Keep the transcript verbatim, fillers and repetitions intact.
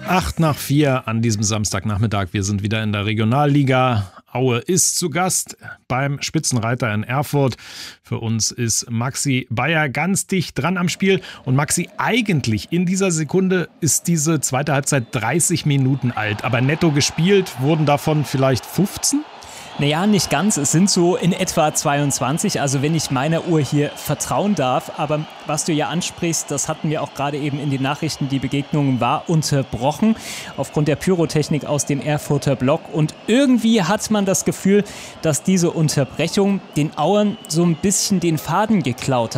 Acht nach vier an diesem Samstagnachmittag. Wir sind wieder in der Regionalliga. Aue ist zu Gast beim Spitzenreiter in Erfurt. Für uns ist Maxi Bayer ganz dicht dran am Spiel. Und Maxi, eigentlich in dieser Sekunde ist diese zweite Halbzeit dreißig Minuten alt. Aber netto gespielt wurden davon vielleicht fünfzehn? Naja, nicht ganz. Es sind so in etwa zweiundzwanzig, also wenn ich meiner Uhr hier vertrauen darf. Aber was du ja ansprichst, das hatten wir auch gerade eben in den Nachrichten, die Begegnung war unterbrochen aufgrund der Pyrotechnik aus dem Erfurter Block. Und irgendwie hat man das Gefühl, dass diese Unterbrechung den Auern so ein bisschen den Faden geklaut hat.